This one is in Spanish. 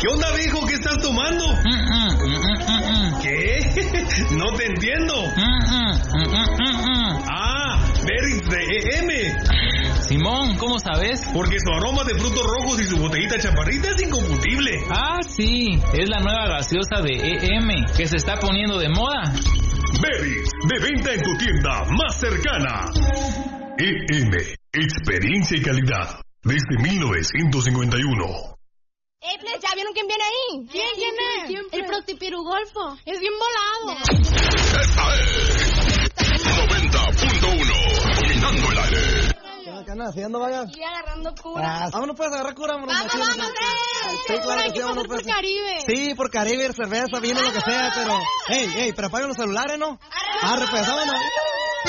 ¿Qué onda, viejo? ¿Qué estás tomando? ¿Qué? No te entiendo. Berries de EM. Simón, ¿cómo sabes? Porque su aroma de frutos rojos y su botellita chaparrita es inconfundible. Ah, sí, es la nueva gaseosa de EM, que se está poniendo de moda. Berries, de venta en tu tienda más cercana. EM, experiencia y calidad, desde 1951. ¿Ya vieron quién viene ahí? ¿Quién es? El Prostipirugolfo. Es bien volado. Esta es 90.1, dominando el aire. ¿Qué andas haciendo, vaya? Estoy agarrando cura. Vámonos, puedes agarrar cura, Vamos, sí, claro que sí, Vamos por Caribe. Sí, por Caribe, cerveza, vino, lo que sea, pero... Ey, pero apaguen los celulares, ¿no? Arre, pues, vámonos.